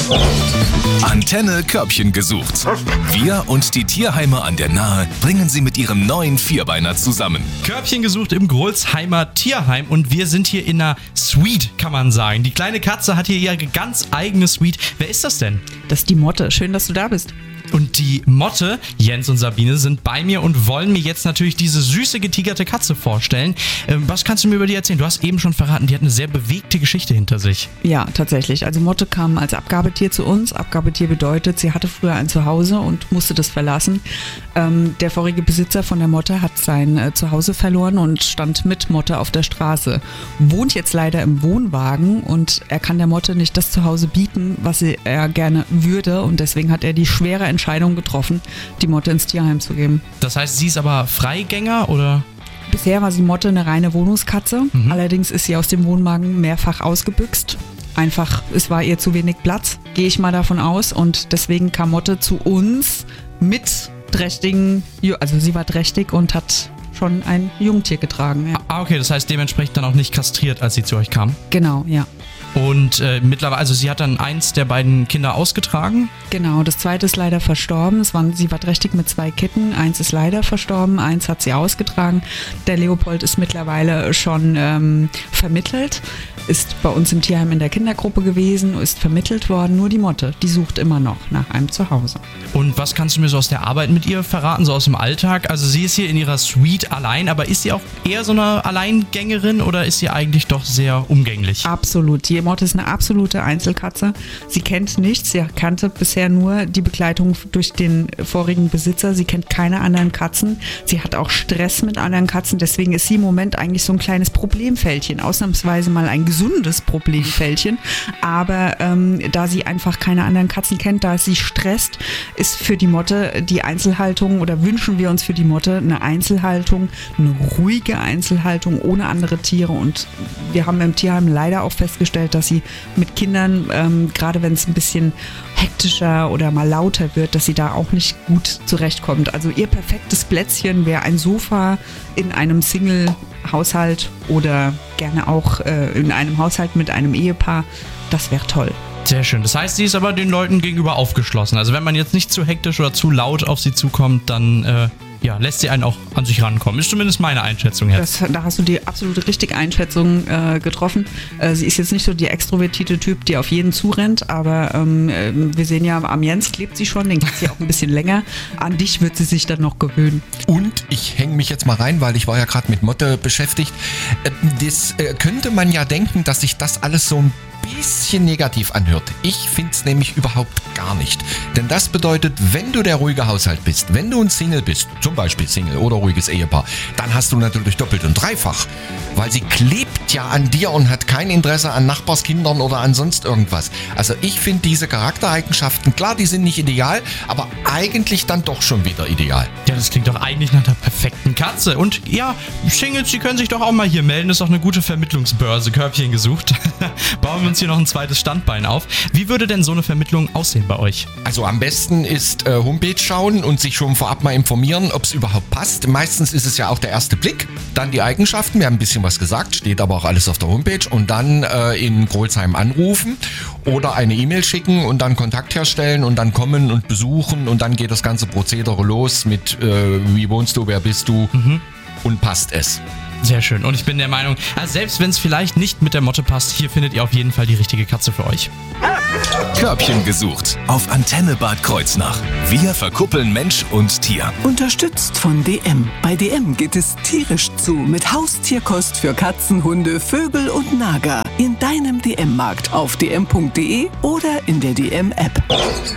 Antenne Körbchen gesucht. Wir und die Tierheime an der Nahe bringen sie mit ihrem neuen Vierbeiner zusammen. Körbchen gesucht im Grolsheimer Tierheim und wir sind hier in einer Suite, kann man sagen. Die kleine Katze hat hier ihre ganz eigene Suite. Wer ist das denn? Das ist die Motte. Schön, dass du da bist. Und die Motte, Jens und Sabine, sind bei mir und wollen mir jetzt natürlich diese süße, getigerte Katze vorstellen. Was kannst du mir über die erzählen? Du hast eben schon verraten, die hat eine sehr bewegte Geschichte hinter sich. Ja, tatsächlich. Also Motte kam als Abgabetier zu uns. Abgabetier bedeutet, sie hatte früher ein Zuhause und musste das verlassen. Der vorige Besitzer von der Motte hat sein Zuhause verloren und stand mit Motte auf der Straße. Wohnt jetzt leider im Wohnwagen und er kann der Motte nicht das Zuhause bieten, was er gerne würde. Und deswegen hat er die schwere Entscheidung getroffen, die Motte ins Tierheim zu geben. Das heißt, sie ist aber Freigänger oder? Bisher war die Motte eine reine Wohnungskatze. Allerdings ist sie aus dem Wohnwagen mehrfach ausgebüxt. Einfach, es war ihr zu wenig Platz, gehe ich mal davon aus. Und deswegen kam Motte zu uns mit trächtigen, also sie war trächtig und hat schon ein Jungtier getragen. Ja. Okay, das heißt dementsprechend dann auch nicht kastriert, als sie zu euch kam? Genau, ja. Und mittlerweile, also sie hat dann eins der beiden Kinder ausgetragen? Genau, das zweite ist leider verstorben. Sie war trächtig mit 2 Kitten. Eins ist leider verstorben, eins hat sie ausgetragen. Der Leopold ist mittlerweile schon vermittelt, ist bei uns im Tierheim in der Kindergruppe gewesen, ist vermittelt worden. Nur die Motte, die sucht immer noch nach einem Zuhause. Und was kannst du mir so aus der Arbeit mit ihr verraten, so aus dem Alltag? Also sie ist hier in ihrer Suite allein, aber ist sie auch eher so eine Alleingängerin oder ist sie eigentlich doch sehr umgänglich? Absolut. Die Motte ist eine absolute Einzelkatze. Sie kennt nichts. Sie kannte bisher nur die Begleitung durch den vorigen Besitzer. Sie kennt keine anderen Katzen. Sie hat auch Stress mit anderen Katzen. Deswegen ist sie im Moment eigentlich so ein kleines Problemfältchen. Ausnahmsweise mal ein gesundes Problemfältchen. Aber da sie einfach keine anderen Katzen kennt, da sie stresst, ist für die Motte die Einzelhaltung oder wünschen wir uns für die Motte eine Einzelhaltung, eine ruhige Einzelhaltung ohne andere Tiere. Und wir haben im Tierheim leider auch festgestellt, dass sie mit Kindern, gerade wenn es ein bisschen hektischer oder mal lauter wird, dass sie da auch nicht gut zurechtkommt. Also ihr perfektes Plätzchen wäre ein Sofa in einem Single-Haushalt oder gerne auch in einem Haushalt mit einem Ehepaar. Das wäre toll. Sehr schön. Das heißt, sie ist aber den Leuten gegenüber aufgeschlossen. Also wenn man jetzt nicht zu hektisch oder zu laut auf sie zukommt, dann lässt sie einen auch an sich rankommen. Ist zumindest meine Einschätzung jetzt. Da hast du die absolute richtige Einschätzung getroffen. Sie ist jetzt nicht so die extrovertierte Typ, die auf jeden zurennt, aber wir sehen ja, am Jens klebt sie schon, den kennt sie auch ein bisschen länger. An dich wird sie sich dann noch gewöhnen. Und ich hänge mich jetzt mal rein, weil ich war ja gerade mit Motte beschäftigt. Das könnte man ja denken, dass sich das alles so ein bisschen negativ anhört. Ich finde es nämlich überhaupt gar nicht. Denn das bedeutet, wenn du der ruhige Haushalt bist, wenn du ein Single bist, zum Beispiel Single oder ruhiges Ehepaar, dann hast du natürlich doppelt und dreifach. Weil sie klebt ja an dir und hat kein Interesse an Nachbarskindern oder an sonst irgendwas. Also ich finde diese Charaktereigenschaften, klar, die sind nicht ideal, aber eigentlich dann doch schon wieder ideal. Ja, das klingt doch eigentlich nach der perfekten Katze. Und ja, Singles, die können sich doch auch mal hier melden. Das ist doch eine gute Vermittlungsbörse. Körbchen gesucht. Bauen wir uns hier noch ein zweites Standbein auf. Wie würde denn so eine Vermittlung aussehen bei euch? Also am besten ist Homepage schauen und sich schon vorab mal informieren, ob es überhaupt passt. Meistens ist es ja auch der erste Blick. Dann die Eigenschaften. Wir haben ein bisschen was gesagt, steht aber auch alles auf der Homepage. Und dann in Grolsheim anrufen oder eine E-Mail schicken und dann Kontakt herstellen und dann kommen und besuchen. Und dann geht das ganze Prozedere los mit wie wohnst du, wer bist du und passt es. Sehr schön. Und ich bin der Meinung, also selbst wenn es vielleicht nicht mit der Motte passt, hier findet ihr auf jeden Fall die richtige Katze für euch. Körbchen gesucht auf Antenne Bad Kreuznach. Wir verkuppeln Mensch und Tier. Unterstützt von DM. Bei DM geht es tierisch zu mit Haustierkost für Katzen, Hunde, Vögel und Nager. In deinem DM-Markt auf dm.de oder in der DM-App.